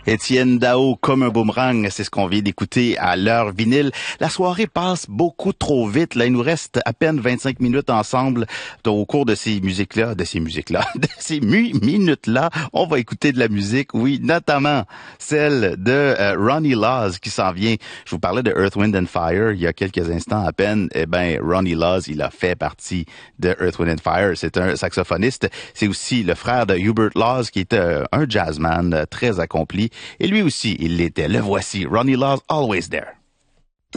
Étienne Dao, comme un boomerang, c'est ce qu'on vient d'écouter à l'heure vinyle. La soirée passe beaucoup trop vite. Là, il nous reste à peine 25 minutes ensemble. Donc, au cours de ces musiques-là, de ces minutes-là, on va écouter de la musique, oui, notamment celle de Ronnie Laws qui s'en vient. Je vous parlais de Earth, Wind and Fire il y a quelques instants à peine. Eh ben, Ronnie Laws, il a fait partie de Earth, Wind and Fire. C'est un saxophoniste. C'est aussi le frère de Hubert Laws qui est un jazzman très accompli. Et lui aussi, il l'était. Le voici, Ronnie Laws, Always There.